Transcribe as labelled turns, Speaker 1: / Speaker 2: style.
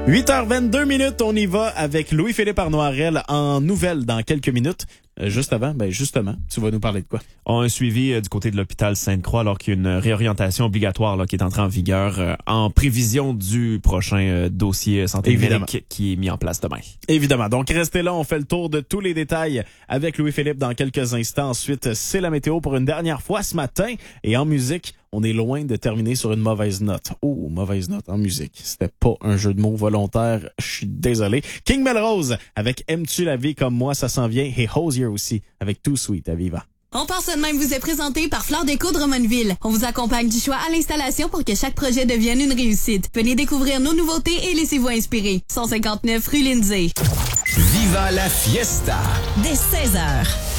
Speaker 1: 8h22 minutes, on y va avec Louis-Philippe Arnoirel en nouvelles dans quelques minutes. Juste avant, justement, tu vas nous parler de quoi?
Speaker 2: On a un suivi du côté de l'hôpital Sainte-Croix alors qu'il y a une réorientation obligatoire là, qui est entrée en vigueur en prévision du prochain dossier santé numérique qui est mis en place demain.
Speaker 1: Évidemment. Donc, restez là. On fait le tour de tous les détails avec Louis-Philippe dans quelques instants. Ensuite, c'est la météo pour une dernière fois ce matin. Et en musique, on est loin de terminer sur une mauvaise note. Oh, mauvaise note en musique. C'était pas un jeu de mots volontaire. Je suis désolé. King Melrose avec Aimes-tu la vie comme moi, ça s'en vient. Et Hosier aussi avec Too Sweet à Viva.
Speaker 3: On pense de même vous est présenté par Fleur Déco de Drummondville. On vous accompagne du choix à l'installation pour que chaque projet devienne une réussite. Venez découvrir nos nouveautés et laissez-vous inspirer. 159 rue Lindsay.
Speaker 4: Viva la fiesta!
Speaker 5: Dès 16h.